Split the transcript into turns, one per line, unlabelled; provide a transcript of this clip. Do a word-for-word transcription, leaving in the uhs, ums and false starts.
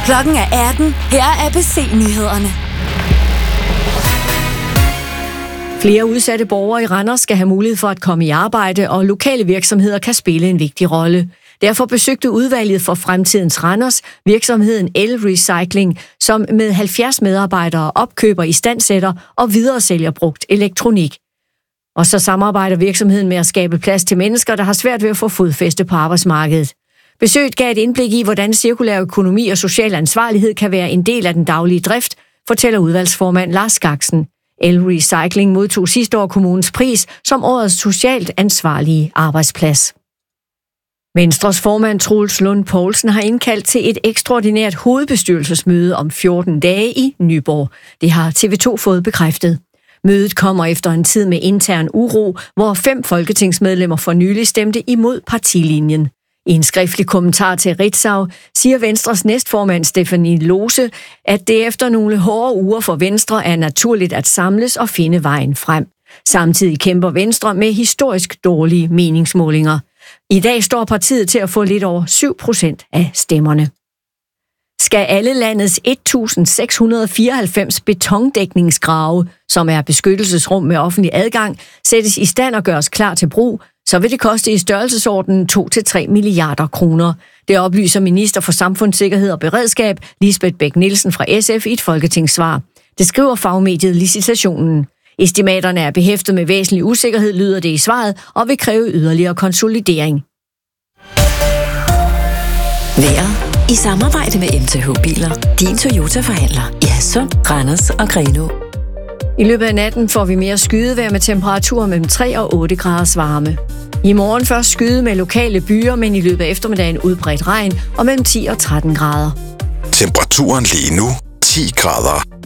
Klokken er atten. Her er A B C-nyhederne.
Flere udsatte borgere i Randers skal have mulighed for at komme i arbejde, og lokale virksomheder kan spille en vigtig rolle. Derfor besøgte udvalget for fremtidens Randers virksomheden El-Recycling, som med halvfjerds medarbejdere opkøber, istandsætter og videresælger brugt elektronik. Og så samarbejder virksomheden med at skabe plads til mennesker, der har svært ved at få fodfæste på arbejdsmarkedet. Besøget gav et indblik i, hvordan cirkulær økonomi og social ansvarlighed kan være en del af den daglige drift, fortæller udvalgsformand Lars Skaksen. El-Recycling modtog sidste år kommunens pris som årets socialt ansvarlige arbejdsplads. Venstres formand Troels Lund Poulsen har indkaldt til et ekstraordinært hovedbestyrelsesmøde om fjorten dage i Nyborg. Det har T V to fået bekræftet. Mødet kommer efter en tid med intern uro, hvor fem folketingsmedlemmer for nylig stemte imod partilinjen. I en skriftlig kommentar til Ritzau siger Venstres næstformand Stephanie Lose, at det efter nogle hårde uger for Venstre er naturligt at samles og finde vejen frem. Samtidig kæmper Venstre med historisk dårlige meningsmålinger. I dag står partiet til at få lidt over syv procent af stemmerne. Skal alle landets et tusind seks hundrede og fireoghalvfems betondækningsgrave, som er beskyttelsesrum med offentlig adgang, sættes i stand og gøres klar til brug, så vil det koste i størrelsesordenen to til tre milliarder kroner. Det oplyser minister for samfundssikkerhed og beredskab, Lisbeth Bech-Nielsen fra S F i et folketingssvar. Det skriver fagmediet Licitationen. Estimaterne er behæftet med væsentlig usikkerhed, lyder det i svaret, og vil kræve yderligere konsolidering.
Vejret i samarbejde med M T H Biler. Din Toyota-forhandler i Hadsund, Randers og Grenaa.
I løbet af natten får vi mere skydevejr med temperaturer mellem tre og otte graders varme. I morgen først skyde med lokale byer, men i løbet af eftermiddagen udbredt regn og mellem ti og tretten grader.
Temperaturen lige nu ti grader.